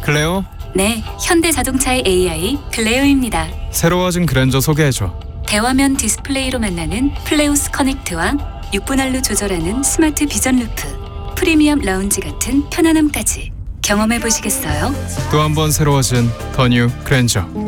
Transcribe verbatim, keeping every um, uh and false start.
클레오? 네, 현대자동차의 에이아이 클레오입니다. 새로워진 그랜저 소개해줘. 대화면 디스플레이로 만나는 플레우스 커넥트와 육 분할로 조절하는 스마트 비전 루프, 프리미엄 라운지 같은 편안함까지 경험해 보시겠어요? 또 한 번 새로워진 더 뉴 그랜저.